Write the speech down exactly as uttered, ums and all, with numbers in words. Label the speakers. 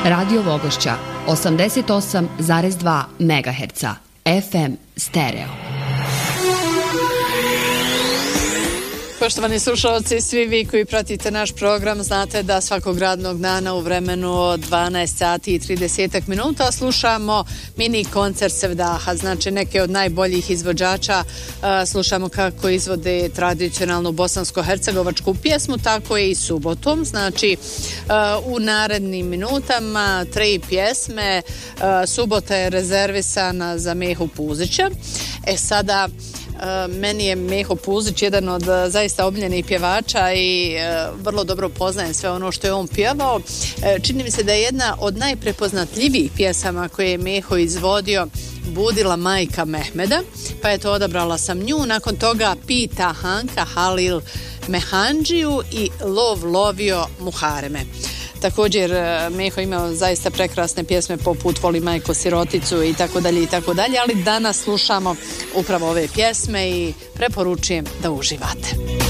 Speaker 1: Radio Vogošća osamdeset osam zarez dva megaherca F M stereo.
Speaker 2: Poštovani slušalci, svi vi koji pratite naš program znate da svakog radnog dana u vremenu od dvanaest sati i trideset minuta slušamo mini koncert Sevdaha, znači neke od najboljih izvođača. Slušamo kako izvode tradicionalnu bosansko-hercegovačku pjesmu, tako je i subotom, znači u narednim minutama tri pjesme. Subota je rezervisana za Mehu Puzića. E sada, meni je Meho Puzić jedan od zaista omiljenih pjevača i e, vrlo dobro poznajem sve ono što je on pjevao. E, čini mi se da je jedna od najprepoznatljivijih pjesama koje je Meho izvodio Budila majka Mehmeda, pa eto odabrala sam nju. Nakon toga Pita Hanka Halil Mehandžiju i Lov lovio Muhareme. Također Meho imao zaista prekrasne pjesme poput Voli majko siroticu i tako dalje i tako dalje, ali danas slušamo upravo ove pjesme i preporučujem da uživate.